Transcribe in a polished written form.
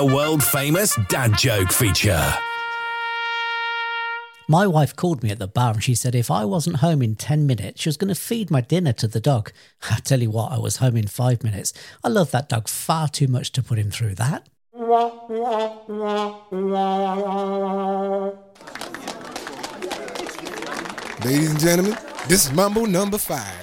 A world-famous dad joke feature. My wife called me at the bar and she said if I wasn't home in 10 minutes, she was going to feed my dinner to the dog. I tell you what, I was home in 5 minutes. I love that dog far too much to put him through that. Ladies and gentlemen, this is Mambo number 5.